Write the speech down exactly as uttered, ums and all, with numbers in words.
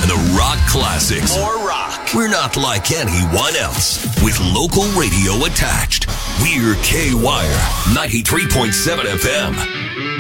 and the rock classics. More rock. We're not like anyone else. With local radio attached. We're K-Wire, ninety-three point seven F M.